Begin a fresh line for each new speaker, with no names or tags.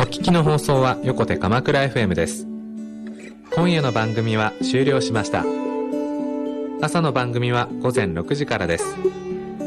聞きの放送は横手鎌倉 FM です。今夜の番組は終了しました。朝の番組は午前6時からです。